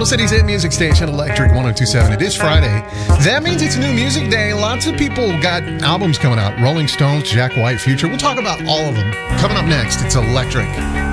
Capital City's hit music station, Electric 102.7. It is Friday. That means it's New Music Day. Lots of people got albums coming out. Rolling Stones, Jack White, Future. We'll talk about all of them. Coming up next, it's Electric.